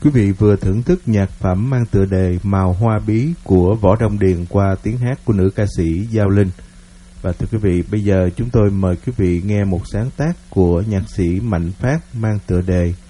Quý vị vừa thưởng thức nhạc phẩm mang tựa đề Màu Hoa Bí của Võ Đông Điền qua tiếng hát của nữ ca sĩ Giao Linh. Và thưa quý vị, bây giờ chúng tôi mời quý vị nghe một sáng tác của nhạc sĩ Mạnh Phát mang tựa đề